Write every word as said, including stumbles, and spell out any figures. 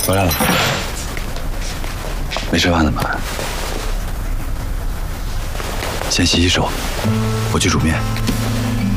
回来了，没吃饭的吗？先洗洗手，我去煮面。